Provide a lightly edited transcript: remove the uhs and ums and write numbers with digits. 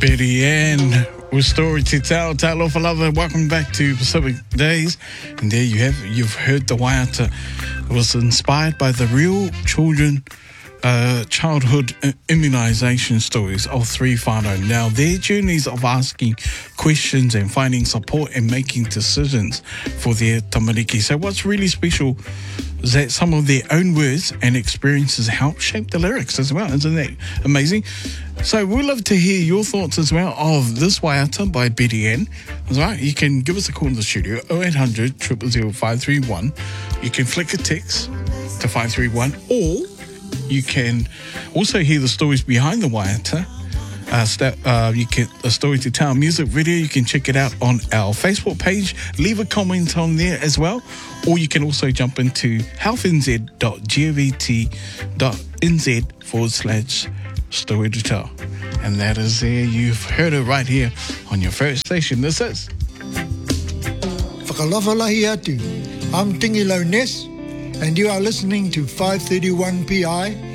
Betty Ann with Story to Tell. Talofa Lover, welcome back to Pacific Days. And there you've heard the waiata. It was inspired by the real childhood immunisation stories of three whānau. Now, their journeys of asking questions and finding support and making decisions for their tamariki. So what's really special is that some of their own words and experiences help shape the lyrics as well. Isn't that amazing? So we'd love to hear your thoughts as well of this waiata by Betty Ann. That's right. You can give us a call in the studio, 0800 000 531. You can flick a text to 531, or you can also hear the stories behind the waiata. You get a Story to Tell music video. You can check it out on our Facebook page. Leave a comment on there as well. Or you can also jump into healthnz.govt.nz/Story to Tell. And that is there. You've heard it right here on your first station. This is Whakalawhalahi atu. I'm Tingi Lowness, and you are listening to 531 PI